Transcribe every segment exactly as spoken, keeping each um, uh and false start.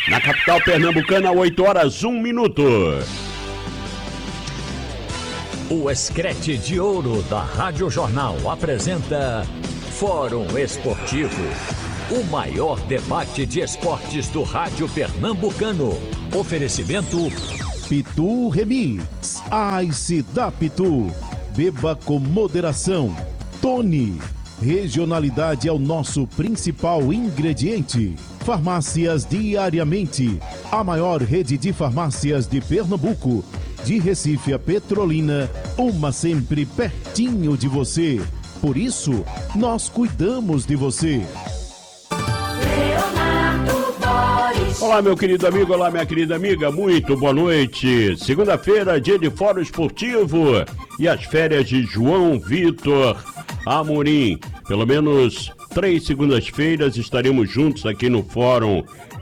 Na capital pernambucana, oito horas, um minuto. O Escrete de Ouro da Rádio Jornal apresenta Fórum Esportivo, o maior debate de esportes do rádio pernambucano. Oferecimento Pitu Remix, Ice da Pitu, beba com moderação. Tony, regionalidade é o nosso principal ingrediente. Farmácias Diariamente, a maior rede de farmácias de Pernambuco. De Recife a Petrolina, uma sempre pertinho de você. Por isso, nós cuidamos de você. Olá, meu querido amigo, olá, minha querida amiga, muito boa noite. Segunda-feira, dia de Fórum Esportivo e as férias de João Vitor Amorim. Pelo menos três segundas-feiras estaremos juntos aqui no Fórum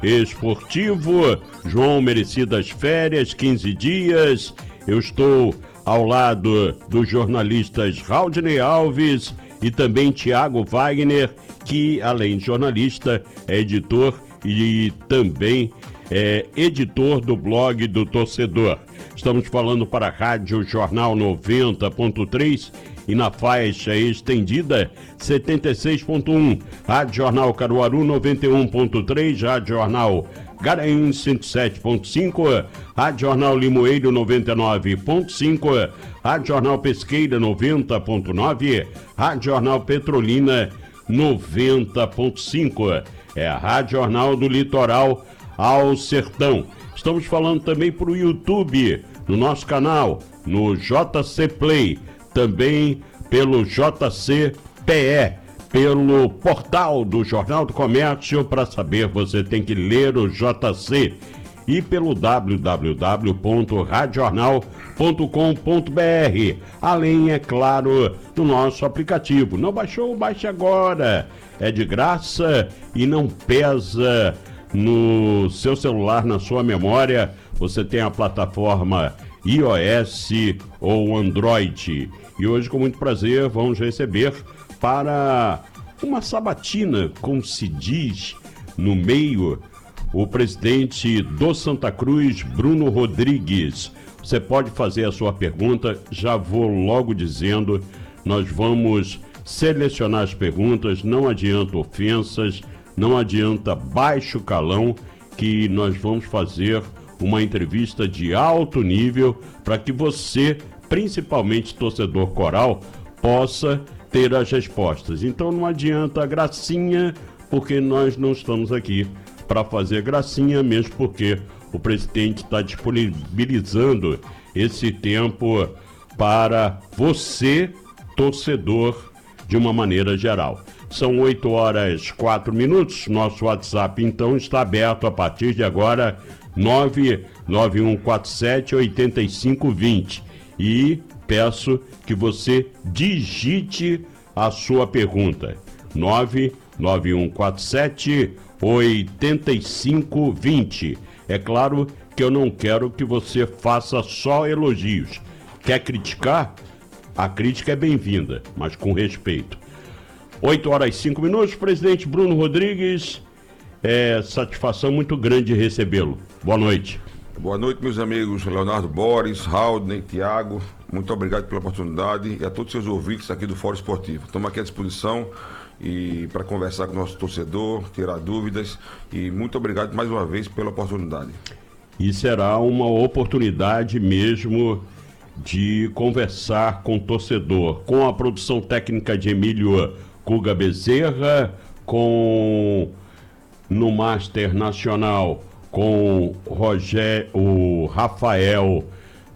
Esportivo. João, merecidas férias, quinze dias. Eu estou ao lado dos jornalistas Raudney Alves e também Tiago Wagner, que além de jornalista, é editor e também é editor do blog do Torcedor. Estamos falando para a Rádio Jornal noventa ponto três e na faixa estendida setenta e seis ponto um. Rádio Jornal Caruaru noventa e um ponto três, Rádio Jornal Garanhuns cento e sete ponto cinco, Rádio Jornal Limoeiro noventa e nove ponto cinco, Rádio Jornal Pesqueira noventa ponto nove, Rádio Jornal Petrolina noventa ponto cinco. É a Rádio Jornal do Litoral ao Sertão. Estamos falando também para o YouTube, no nosso canal, no J C Play, também pelo J C P E, pelo portal do Jornal do Comércio. Para saber, você tem que ler o J C, e pelo w w w ponto rádio jornal ponto com ponto b r, além, é claro, do nosso aplicativo. Não baixou? Baixe agora, é de graça e não pesa no seu celular, na sua memória. Você tem a plataforma iOS ou Android. E hoje, com muito prazer, vamos receber para uma sabatina, como se diz no meio, o presidente do Santa Cruz, Bruno Rodrigues. Você pode fazer a sua pergunta, já vou logo dizendo, nós vamos selecionar as perguntas, não adianta ofensas, não adianta baixo calão, que nós vamos fazer uma entrevista de alto nível para que você, principalmente torcedor coral, possa ter as respostas. Então não adianta gracinha, porque nós não estamos aqui para fazer gracinha, mesmo porque o presidente está disponibilizando esse tempo para você, torcedor, de uma maneira geral. São oito horas, quatro minutos. Nosso WhatsApp, então, está aberto a partir de agora, nove nove um quatro sete oito cinco dois zero. E peço que você digite a sua pergunta. nove nove um quatro sete oito cinco dois zero. É claro que eu não quero que você faça só elogios. Quer criticar? A crítica é bem-vinda, mas com respeito. oito horas e cinco minutos, presidente Bruno Rodrigues, é satisfação muito grande recebê-lo. Boa noite. Boa noite, meus amigos Leonardo Boris, Raudney, Tiago, muito obrigado pela oportunidade e a todos os seus ouvintes aqui do Fórum Esportivo. Estamos aqui à disposição e para conversar com o nosso torcedor, tirar dúvidas, e muito obrigado mais uma vez pela oportunidade. E será uma oportunidade mesmo de conversar com o torcedor, com a produção técnica de Emílio Cuga Bezerra, com no Master Nacional com Roger, o Rafael,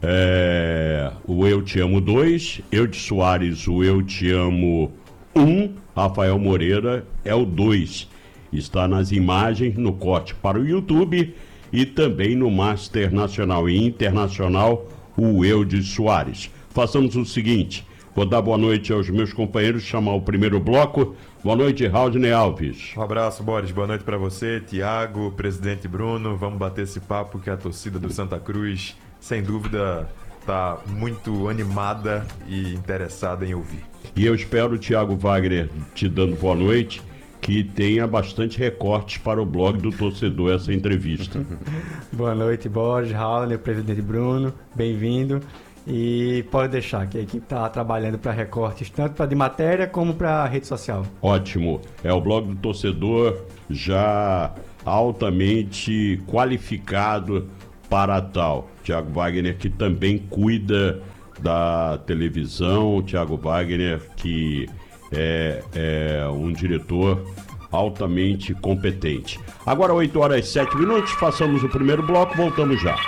é, o Eu Te Amo dois, Eudes Soares, o Eu Te Amo um, Rafael Moreira é o dois. Está nas imagens, no corte para o YouTube e também no Master Nacional e Internacional, o Eudes Soares. Façamos o seguinte, vou dar boa noite aos meus companheiros, chamar o primeiro bloco. Boa noite, Raudney Alves. Um abraço, Boris. Boa noite para você, Tiago, presidente Bruno. Vamos bater esse papo que a torcida do Santa Cruz, sem dúvida, está muito animada e interessada em ouvir. E eu espero, Tiago Wagner, te dando boa noite, que tenha bastante recortes para o blog do torcedor essa entrevista. Boa noite, Borges, Raul, presidente Bruno, bem-vindo. E pode deixar que a equipe está trabalhando para recortes, tanto para de matéria como para rede social. Ótimo. É o blog do torcedor já altamente qualificado para tal. Thiago Wagner, que também cuida da televisão. Thiago Wagner, que é, é um diretor altamente competente. Agora oito horas e sete minutos, façamos o primeiro bloco, voltamos já.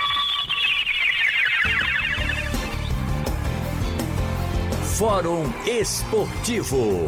Fórum Esportivo.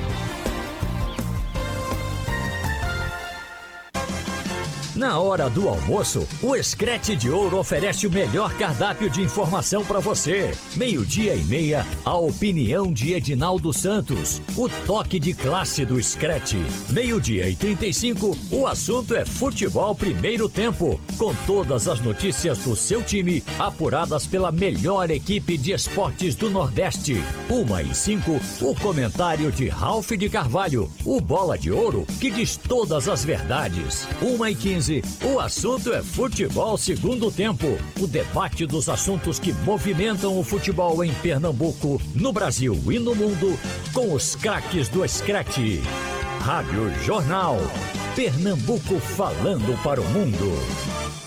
Na hora do almoço, o Screte de Ouro oferece o melhor cardápio de informação para você. Meio-dia e meia, a opinião de Edinaldo Santos. O toque de classe do Screte. Meio-dia e trinta e cinco, o assunto é futebol primeiro tempo. Com todas as notícias do seu time, apuradas pela melhor equipe de esportes do Nordeste. Uma e cinco, o comentário de Ralf de Carvalho. O Bola de Ouro, que diz todas as verdades. Uma e quinze, o assunto é futebol segundo tempo. O debate dos assuntos que movimentam o futebol em Pernambuco, no Brasil e no mundo, com os craques do Screte. Rádio Jornal. Pernambuco falando para o mundo.